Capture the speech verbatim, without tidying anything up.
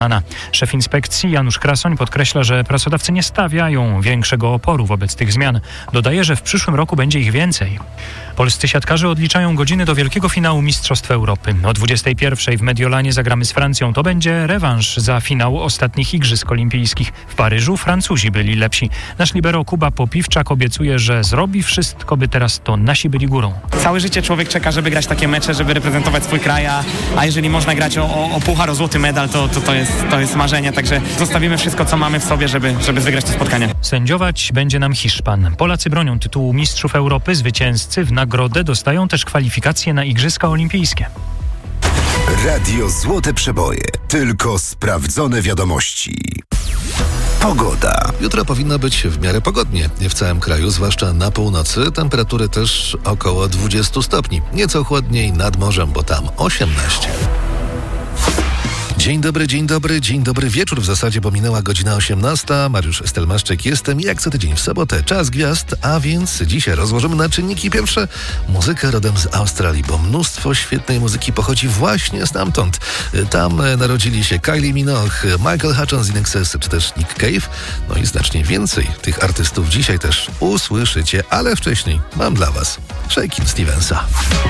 Szef inspekcji Janusz Krasoń podkreśla, że pracodawcy nie stawiają większego oporu wobec tych zmian. Dodaje, że w przyszłym roku będzie ich więcej. Polscy siatkarze odliczają godziny do wielkiego finału Mistrzostw Europy. O dwudziestej pierwszej w Mediolanie zagramy z Francją. To będzie rewanż za finał ostatnich Igrzysk Olimpijskich. W Paryżu Francuzi byli lepsi. Nasz libero Kuba Popiwczak obiecuje, że zrobi wszystko, by teraz to nasi byli górą. Całe życie człowiek czeka, żeby grać takie mecze, żeby reprezentować swój kraj, a, a jeżeli można grać o, o, o puchar, o złoty medal, to, to, to, jest, to jest marzenie. Także zostawimy wszystko, co mamy w sobie, żeby, żeby wygrać to spotkanie. Sędziować będzie nam Hiszpan. Polacy bronią tytułu Mistrzów Europy. Zwycięzcy w nagrodę dostają też kwalifikacje na Igrzyska Olimpijskie. Radio Złote Przeboje. Tylko sprawdzone wiadomości. Pogoda. Jutro powinno być w miarę pogodnie w całym kraju, zwłaszcza na północy. Temperatury też około dwudziestu stopni. Nieco chłodniej nad morzem, bo tam osiemnaście. Dzień dobry, dzień dobry, dzień dobry wieczór w zasadzie, bo minęła godzina osiemnasta. Mariusz Stelmaszczyk jestem, jak co tydzień w sobotę. Czas gwiazd, a więc dzisiaj rozłożymy na czynniki pierwsze muzykę rodem z Australii, bo mnóstwo świetnej muzyki pochodzi właśnie stamtąd. Tam narodzili się Kylie Minogue, Michael Hutchence, In Excess, czy też Nick Cave. No i znacznie więcej tych artystów dzisiaj też usłyszycie, ale wcześniej mam dla was Shakin' Stevensa.